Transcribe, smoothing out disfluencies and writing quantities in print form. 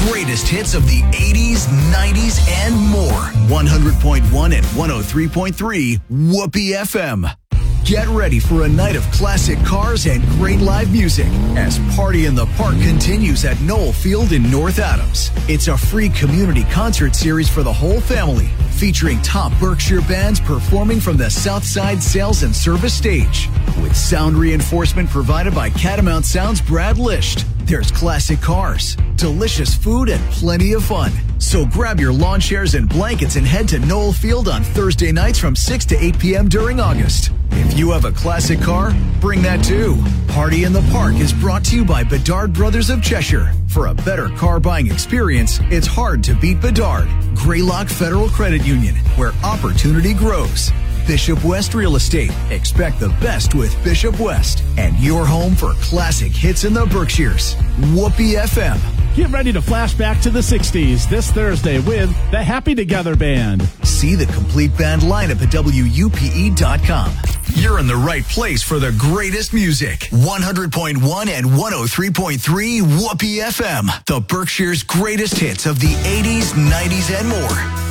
greatest hits of the 80s, 90s, and more. 100.1 and 103.3 Whoopee FM. Get ready for a night of classic cars and great live music as Party in the Park continues at Knoll Field in North Adams. It's a free community concert series for the whole family, featuring top Berkshire bands performing from the Southside Sales and Service stage. With sound reinforcement provided by Catamount Sound's Brad Lisht. There's classic cars, delicious food, and plenty of fun. So grab your lawn chairs and blankets and head to Knoll Field on Thursday nights from 6 to 8 p.m. during August. If you have a classic car, bring that too. Party in the Park is brought to you by Bedard Brothers of Cheshire. For a better car buying experience, it's hard to beat Bedard. Greylock Federal Credit Union, where opportunity grows. Bishop West Real Estate. Expect the best with Bishop West. And your home for classic hits in the Berkshires. Whoopee FM. Get ready to flash back to the 60s this Thursday with the Happy Together Band. See the complete band lineup at WUPE.com. You're in the right place for the greatest music. 100.1 and 103.3 Whoopee FM. The Berkshire's greatest hits of the 80s, 90s, and more.